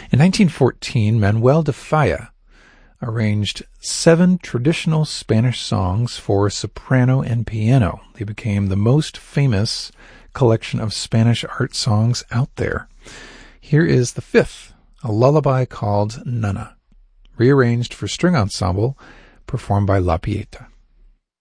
In 1914, Manuel de Falla arranged 7 traditional Spanish songs for soprano and piano. They became the most famous collection of Spanish art songs out there. Here is the 5th, a lullaby called Nana, rearranged for string ensemble, performed by La Pieta.